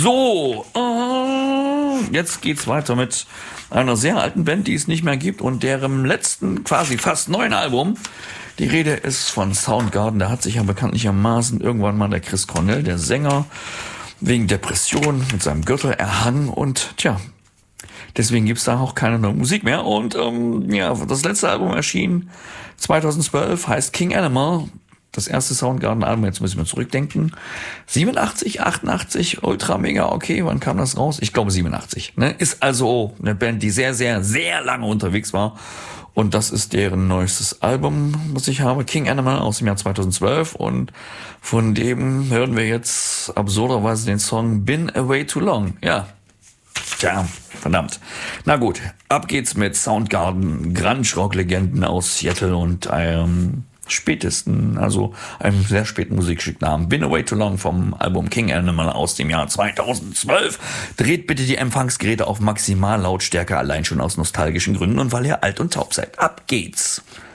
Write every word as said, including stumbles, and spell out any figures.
So, äh, jetzt geht's weiter mit einer sehr alten Band, die es nicht mehr gibt und deren letzten quasi fast neuen Album. Die Rede ist von Soundgarden. Da hat sich ja bekanntlichermaßen irgendwann mal der Chris Cornell, der Sänger, wegen Depression mit seinem Gürtel erhangen und tja, deswegen gibt's da auch keine neue Musik mehr. Und ähm, ja, das letzte Album erschien zweitausendzwölf, heißt King Animal. Das erste Soundgarden-Album, jetzt müssen wir zurückdenken. siebenundachtzig, achtundachtzig, ultra mega, okay, wann kam das raus? Ich glaube siebenundachtzig. Ne? Ist also eine Band, die sehr, sehr, sehr lange unterwegs war. Und das ist deren neuestes Album, was ich habe, King Animal aus dem Jahr zweitausendzwölf. Und von dem hören wir jetzt absurderweise den Song Been Away Too Long. Ja, tja, verdammt. Na gut, ab geht's mit Soundgarden, Grunge-Rock-Legenden aus Seattle und einem spätesten, also einem sehr späten Musikstück namens Been Away Too Long vom Album King Animal aus dem Jahr zweitausendzwölf. Dreht bitte die Empfangsgeräte auf Maximallautstärke, allein schon aus nostalgischen Gründen und weil ihr alt und taub seid. Ab geht's.